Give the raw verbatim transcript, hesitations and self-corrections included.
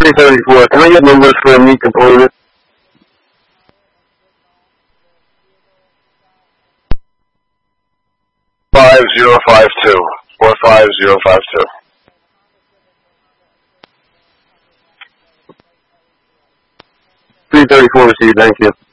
three thirty-four. Can I get numbers for a meat component? Five zero five two. Four five zero five two. three thirty-four received, thank you.